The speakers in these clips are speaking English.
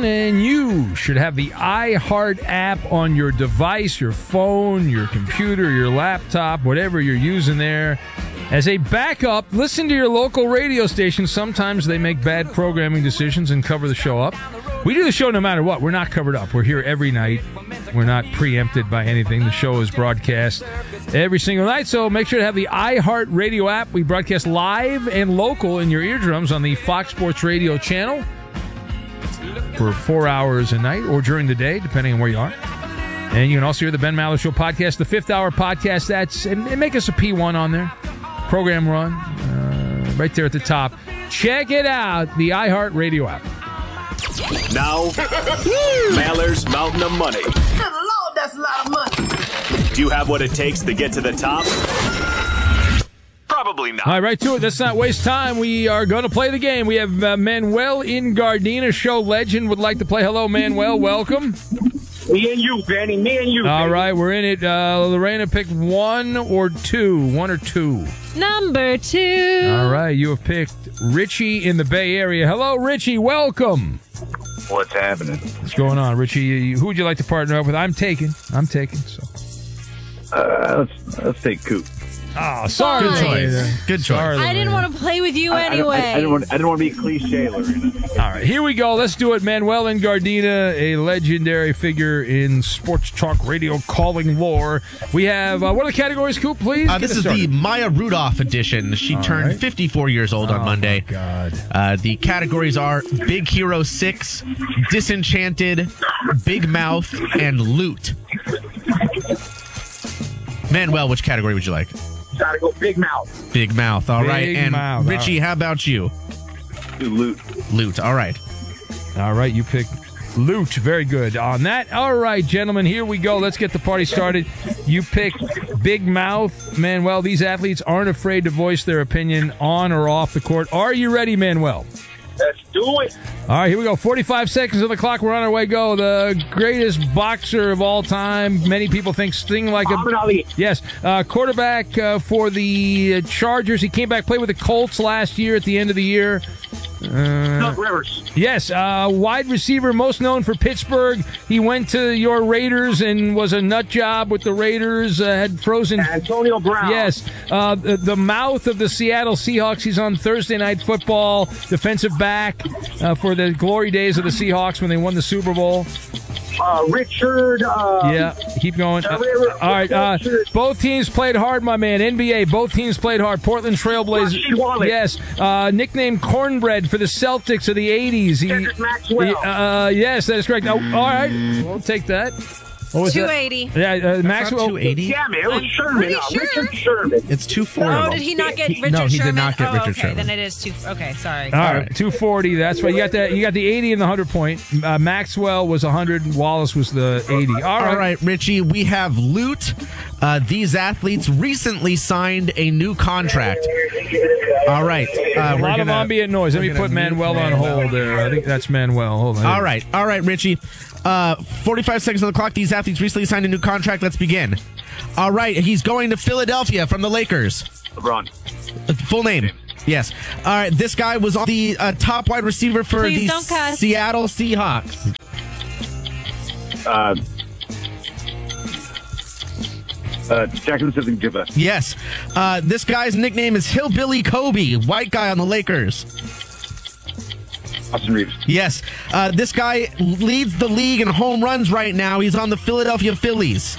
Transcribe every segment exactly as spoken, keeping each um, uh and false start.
on, and you should have the iHeart app on your device, your phone, your computer, your laptop, whatever you're using there. As a backup, listen to your local radio station. Sometimes they make bad programming decisions and cover the show up. We do the show no matter what. We're not covered up. We're here every night. We're not preempted by anything. The show is broadcast every single night, so make sure to have the iHeart Radio app. We broadcast live and local in your eardrums on the Fox Sports Radio channel for four hours a night or during the day, depending on where you are. And you can also hear the Ben Maller Show podcast, the fifth hour podcast. That's and, and make us a P one on there. Program run, uh, right there at the top. Check it out, the iHeart Radio app. Now, Maller's Mountain of Money. Good Lord, that's a lot of money. Do you have what it takes to get to the top? Probably not. All right, right to it. Let's not waste time. We are going to play the game. We have uh, Manuel in Gardena, show legend, would like to play. Hello, Manuel. Welcome. Me and you, Benny. Me and you. All baby. right, we're in it. Uh, Lorena, pick one or two. One or two. Number two. All right, you have picked Richie in the Bay Area. Hello, Richie. Welcome. What's happening? What's going on, Richie? You, who would you like to partner up with? I'm taking. I'm taking. So. Uh, let's, let's take Coop. Oh, sorry. Good choice. Good choice. Sorry, I didn't want to play with you I, anyway. I, I, I didn't want. I didn't want to be cliche, Lorena. All right, here we go. Let's do it. Manuel in Gardena, a legendary figure in sports talk radio calling lore. We have, uh, what are the categories, Coop, please? Uh, this is the Maya Rudolph edition. She All turned right. fifty-four years old on Oh, Monday. my God. Uh, the categories are Big Hero six, Disenchanted, Big Mouth, and Loot. Manuel, which category would you like? Gotta go Big Mouth. Big Mouth. All Big right. And Mouth. Richie, All right. how about you? Do Loot. Loot. All right. All right, you pick Loot. Very good on that. All right, gentlemen, here we go. Let's get the party started. You pick Big Mouth. Manuel, these athletes aren't afraid to voice their opinion on or off the court. Are you ready, Manuel? Let's do it. All right, here we go. forty-five seconds of the clock. We're on our way. Go. The greatest boxer of all time. Many people think Sting like a... Muhammad Ali. Yes. Uh, quarterback uh, for the Chargers. He came back, played with the Colts last year at the end of the year. Uh, Doug Rivers. yes. Uh, wide receiver, most known for Pittsburgh. He went to your Raiders and was a nut job with the Raiders. Uh, had frozen... Antonio Brown. Yes, uh, the, the mouth of the Seattle Seahawks. He's on Thursday Night Football, defensive back uh, for the glory days of the Seahawks when they won the Super Bowl. Uh, Richard. Uh, Yeah, keep going. Uh, all right, uh, both teams played hard, my man. N B A, both teams played hard. Portland Trailblazers. Rasheed Wallace. Yes, uh, nicknamed Cornbread for the Celtics of the eighties. He, Cedric Maxwell. he- uh, yes, that is correct. Oh, all right, we'll take that. What was that? two eighty. Yeah, uh, Maxwell. two eighty. Damn it, it was Sherman. Pretty Uh, sure. Richard Sherman. It's two forty. Oh, did he not get Richard No, he did Sherman? not get oh, Richard okay, Sherman. then it is two. Okay, sorry. All right, two forty. That's right. You got that. You got the eighty and the hundred point. Uh, Maxwell was a hundred. Wallace was the eighty. All right. All right, Richie, we have Loot. Uh, these athletes recently signed a new contract. All right. Uh, A we're lot of gonna- ambient noise. Let we're me gonna put mute Manuel on Manuel. hold there. I think that's Manuel. Hold on. All right. All right, Richie. Uh, forty-five seconds on the clock. These athletes recently signed a new contract. Let's begin. All right. He's going to Philadelphia from the Lakers. LeBron. Uh, Full name. Yes. All right. This guy was on the uh, top wide receiver for Please the don't cuss. Seattle Seahawks. Uh, uh, Jackson Smith-Njigba. Yes. Uh, this guy's nickname is Hillbilly Kobe, white guy on the Lakers. Austin Reeves. Yes. Uh, this guy leads the league in home runs right now. He's on the Philadelphia Phillies.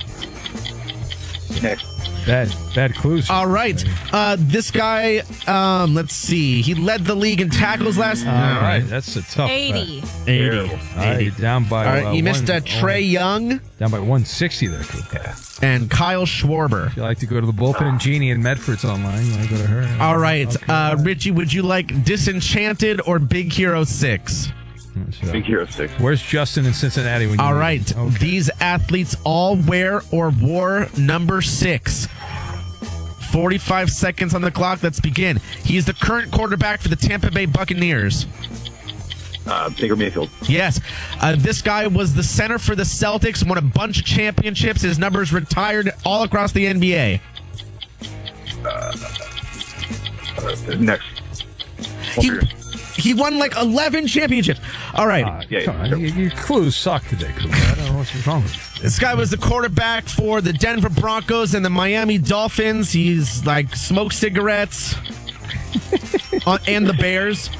Next. Bad, bad clues. All right. Uh, this guy, um, let's see. He led the league in tackles last. All right. That's a tough. eighty. eighty. All right, eighty. down by. All right. uh, You missed one- uh, Trey Young Down by one sixty there. Coop. and Kyle Schwarber. If you like to go to the bullpen and Jeannie in Medford's online, you want to go to her. All right. Okay. Uh, Richie, would you like Disenchanted or Big Hero six? So, Big Hero six. where's Justin in Cincinnati? When you All need right. him? Okay. These athletes all wear or wore number six. forty-five seconds on the clock. Let's begin. He is the current quarterback for the Tampa Bay Buccaneers. Uh, Baker Mayfield. Yes. Uh, this guy was the center for the Celtics, won a bunch of championships. His numbers retired all across the N B A. Uh, uh, next. Paul He, Pierce. He won like eleven championships. All right. Uh, Yeah, come yeah. on, your, your clues suck today, Cooper. I don't know what's wrong with you. This guy was the quarterback for the Denver Broncos and the Miami Dolphins. He's like smoked cigarettes uh, and the Bears.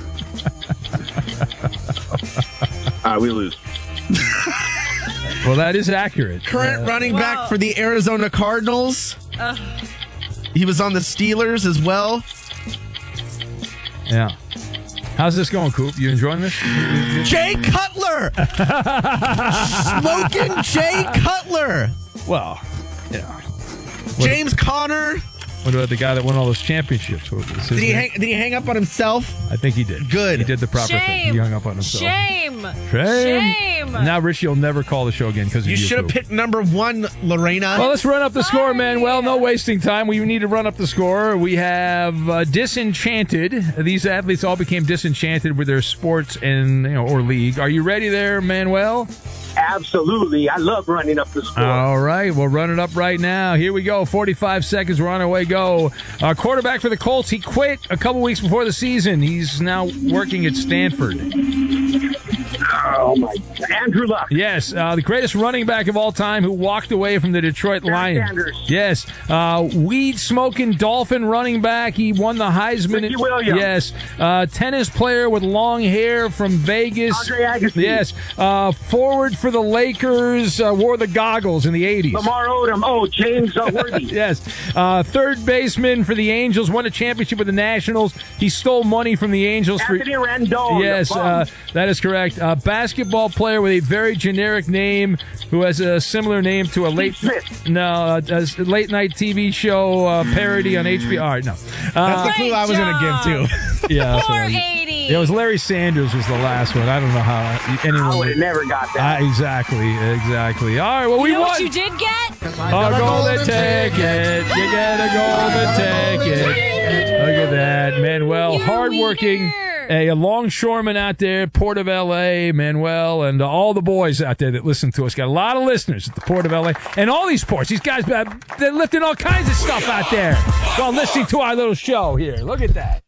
Uh, we lose. Well, that is accurate. Current Uh, running Wow. back for the Arizona Cardinals. He was on the Steelers as well. Yeah. How's this going, Coop? You enjoying this? Jay Cutler! Smoking Jay Cutler! Well, yeah. James Conner. What about the guy that won all those championships? What was his Did he, name? hang, did he hang up on himself? I think he did. Good. He did the proper thing. Shame. He hung up on himself. Shame. Shame. Shame. Now Richie will never call the show again because of You you. should have Coop. picked number one, Lorena. Well, let's run up the score, Sorry. man. Well, no wasting time. We need to run up the score. We have uh, Disenchanted. These athletes all became disenchanted with their sports and you know, or league. Are you ready there, Manuel? Absolutely. I love running up the score. All right, we'll run it up right now. Here we go. forty-five seconds. We're on our way. Go. Uh, quarterback for the Colts. He quit a couple weeks before the season. He's now working at Stanford. Oh, my. Andrew Luck. Yes, uh, the greatest running back of all time who walked away from the Detroit Lions. Sanders. Yes, uh, weed-smoking Dolphin running back. He won the Heisman. Ricky Williams. Yes, uh, tennis player with long hair from Vegas. Andre Agassi. Yes, uh, forward for the Lakers. Uh, wore the goggles in the eighties. Lamar Odom. Oh, James uh, Worthy. Yes, uh, third baseman for the Angels. Won a championship with the Nationals. He stole money from the Angels for. Anthony Rendon. Yes, the uh, bum. that is correct. A basketball player with a very generic name who has a similar name to a late Smith. no a, a late night T V show uh, parody on H B O. All right, no, That's uh, the clue I was going to give, too. yeah, that's what I was- four eighty. it was Larry Sanders was the last one. I don't know how anyone I would would. have never got that. Uh, exactly, exactly. All right, well we You know won. what you did get? A golden ticket. You get a golden ticket. Look at that. Manuel, You hardworking, wiener. a, a longshoreman out there, Port of L A, Manuel, and uh, all the boys out there that listen to us. Got a lot of listeners at the Port of L A. And all these sports. These guys, uh, they're lifting all kinds of stuff out there while listening to our little show here. Look at that.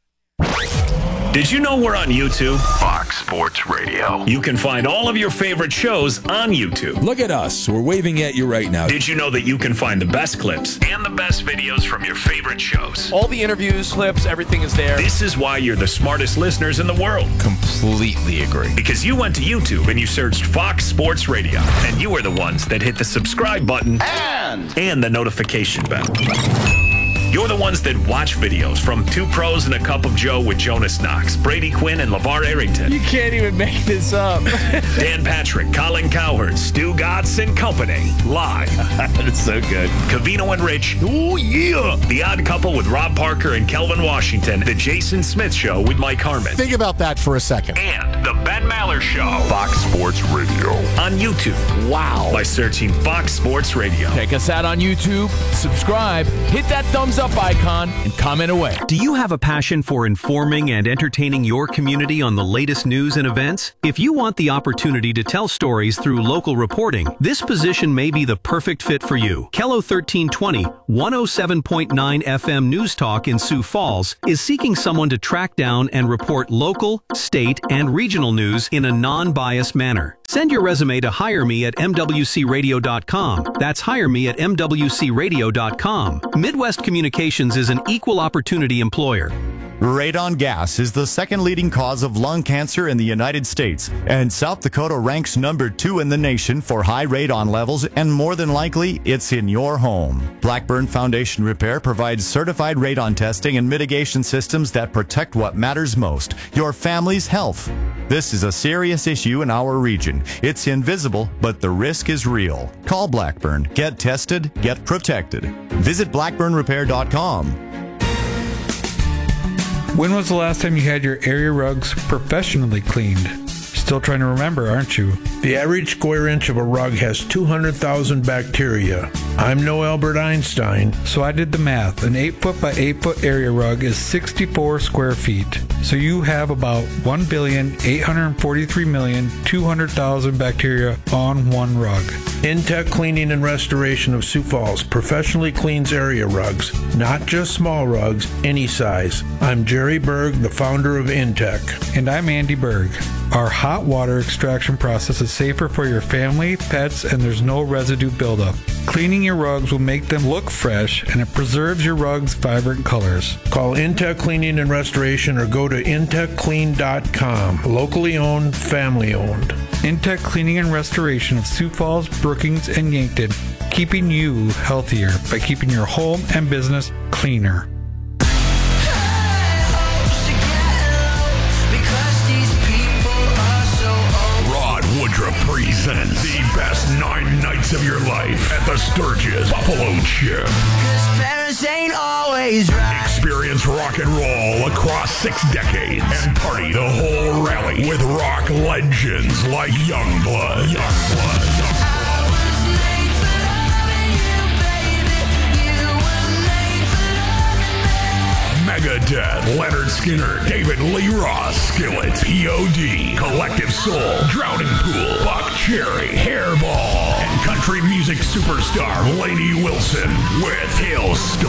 Did you know we're on YouTube? Fox Sports Radio. You can find all of your favorite shows on YouTube. Look at us. We're waving at you right now. Did you know that you can find the best clips and the best videos from your favorite shows? All the interviews, clips, everything is there. This is why you're the smartest listeners in the world. Completely agree. Because you went to YouTube and you searched Fox Sports Radio, and you were the ones that hit the subscribe button And and the notification bell. You're the ones that watch videos from Two Pros and a Cup of Joe with Jonas Knox, Brady Quinn, and LeVar Arrington. You can't even make this up. Dan Patrick, Colin Cowherd, Stu Gatz, and company. Live. it's so good. Cavino and Rich. Oh, yeah. The Odd Couple with Rob Parker and Kelvin Washington. The Jason Smith Show with Mike Harmon. Think about that for a second. And The Ben Maller Show. Fox Sports Radio. On YouTube. Wow. By searching Fox Sports Radio. Check us out on YouTube, subscribe, hit that thumbs up icon, and comment away. Do you have a passion for informing and entertaining your community on the latest news and events? If you want the opportunity to tell stories through local reporting, this position may be the perfect fit for you. Kello thirteen twenty, one oh seven point nine F M News Talk in Sioux Falls is seeking someone to track down and report local, state, and regional news in a non-biased manner. Send your resume to hire me at m w c radio dot com. That's hire me at m w c radio dot com. Midwest Communications is an equal opportunity employer. Radon gas is the second leading cause of lung cancer in the United States, and South Dakota ranks number two in the nation for high radon levels, and more than likely, it's in your home. Blackburn Foundation Repair provides certified radon testing and mitigation systems that protect what matters most, your family's health. This is a serious issue in our region. It's invisible, but the risk is real. Call Blackburn. Get tested, get protected. Visit blackburn repair dot com. When was the last time you had your area rugs professionally cleaned? Still trying to remember, aren't you? The average square inch of a rug has two hundred thousand bacteria. I'm no Albert Einstein. So I did the math. An eight foot by eight foot area rug is sixty-four square feet. So you have about one billion eight hundred forty-three million two hundred thousand bacteria on one rug. Intech Cleaning and Restoration of Sioux Falls professionally cleans area rugs, not just small rugs, any size. I'm Jerry Berg, the founder of Intech. And I'm Andy Berg. Our hot water extraction process is safer for your family, pets, and there's no residue buildup. Cleaning your rugs will make them look fresh, and it preserves your rug's vibrant colors. Call Intech Cleaning and Restoration or go to intech clean dot com. Locally owned, family owned. Intech Cleaning and Restoration of Sioux Falls, Brookings, and Yankton, keeping you healthier by keeping your home and business cleaner. Rod Woodruff presents the best nine nights of your life at the Sturgis Buffalo Chip. Parents ain't always right. Experience rock and roll across six decades and party the whole rally with rock legends like Youngblood. Youngblood. Megadeth, Leonard Skinner, David Lee Roth, Skillet, P O D, Collective Soul, Drowning Pool, Buck Cherry, Hairball, and country music superstar Lainey Wilson with Hailstorm.